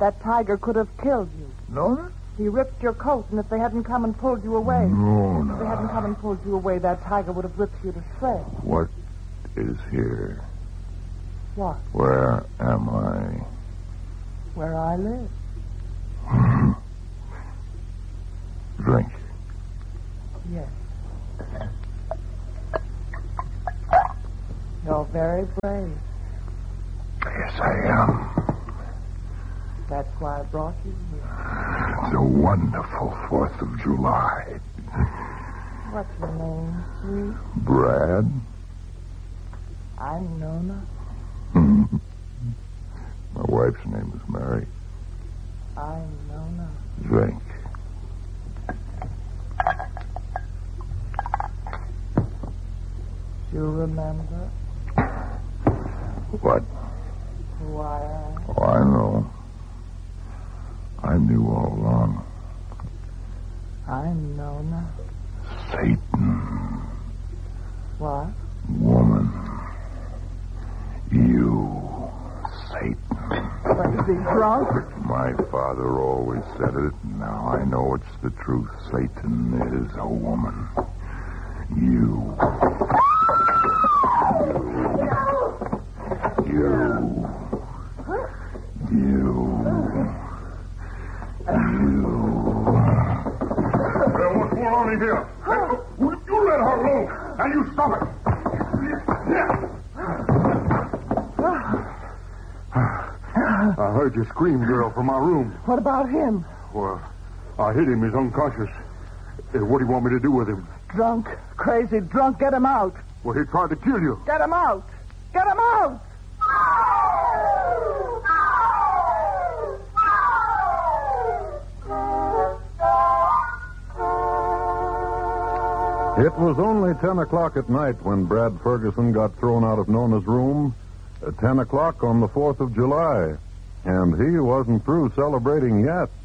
That tiger could have killed you. Nona? He ripped your coat, and if they hadn't come and pulled you away... Nona. If they hadn't come and pulled you away, that tiger would have ripped you to shreds. What is here? What? Where am I? Where I live. Drink. Yes. You're very brave. Yes, I am. That's why I brought you here. It's a wonderful 4th of July. What's your name, sweet? Brad? I'm Nona. My wife's name is Mary. I'm Nona. Drink. Do you remember What? who I am? Oh, I know. I knew all along. I'm Nona. Satan. What? Woman. You. Satan. What, is he drunk? My father always said it. Now I know it's the truth. Satan is a woman. You. What's going on in here? You let her alone, and you stop it. I heard you scream, girl, from my room. What about him? Well, I hit him. He's unconscious. What do you want me to do with him? Drunk. Crazy drunk. Get him out. Well, he tried to kill you. Get him out. Get him out. It was only 10 o'clock at night when Brad Ferguson got thrown out of Nona's room. At 10 o'clock on the 4th of July. And he wasn't through celebrating yet.